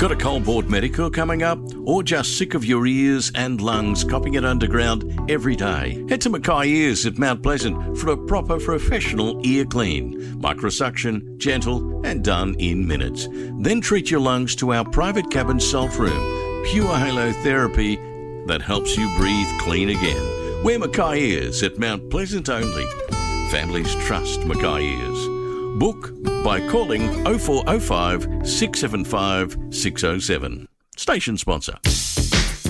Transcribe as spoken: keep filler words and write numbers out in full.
Got a cold board medical coming up? Or just sick of your ears and lungs coughing it underground every day? Head to Mackay Ears at Mount Pleasant for a proper professional ear clean. Microsuction, gentle and done in minutes. Then treat your lungs to our private cabin salt room. Pure halo therapy that helps you breathe clean again. We're Mackay Ears at Mount Pleasant only. Families trust Mackay Ears. Book by calling oh four oh five, six seven five, six oh seven. Station sponsor.